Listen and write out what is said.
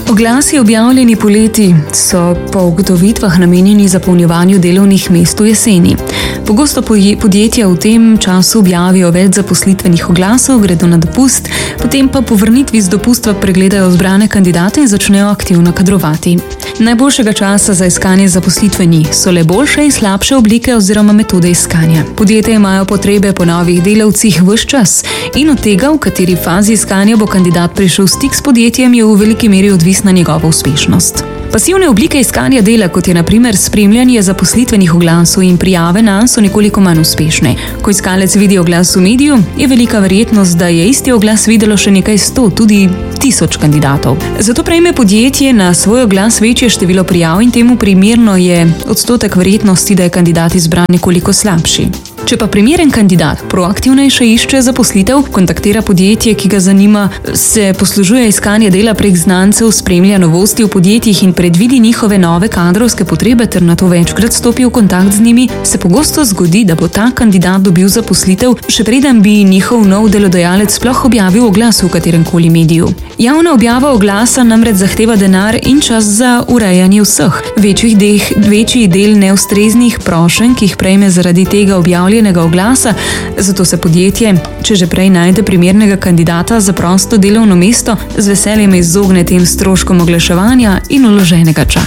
Oglasi, objavljeni poleti, so po ugotovitvah namenjeni zapolnjevanju delovnih mest v jeseni. Pogosto podjetja v tem času objavijo več zaposlitvenih oglasov, gredo na dopust, potem pa po vrnitvi z dopustva pregledajo zbrane kandidate in začnejo aktivno kadrovati. Najboljšega časa za iskanje zaposlitve ni, so le boljše in slabše oblike oziroma metode iskanja. Podjetja imajo potrebe po novih delavcih ves čas in od tega, v kateri fazi iskanja bo kandidat prišel v stik s podjetjem, je v veliki meri odvisna njegova uspešnost. Pasivne oblike iskanja dela, kot je na primer spremljanje zaposlitvenih oglasov in prijave nanj, so nekoliko manj uspešne. Ko iskalec vidi oglas v mediju, je velika verjetnost, da je isti oglas videlo še nekaj 100, tudi 1000 kandidatov. Zato prejme podjetje na svoj oglas večje število prijav in temu primerno je odstotek verjetnosti, da je kandidat izbran, nekoliko slabši. Če pa primeren kandidat proaktivnejše išče zaposlitev, kontaktira podjetje, ki ga zanima, se poslužuje iskanja dela prek znancev, spremlja novosti v podjetjih in predvidi njihove nove kadrovske potrebe ter nato večkrat stopi v kontakt z njimi, se pogosto zgodi, da bo ta kandidat dobil zaposlitev, še preden bi njihov nov delodajalec sploh objavil oglas v kateremkoli mediju. Javna objava oglasa namreč zahteva denar in čas za urejanje vseh. Večji del neustreznih prošenj, ki jih prejme zaradi tega objavljenega oglasa, zato se podjetje, če že prej najde primernega kandidata za prosto delovno mesto, z veseljem izogne tem stroškom oglaševanja in vloženega časa.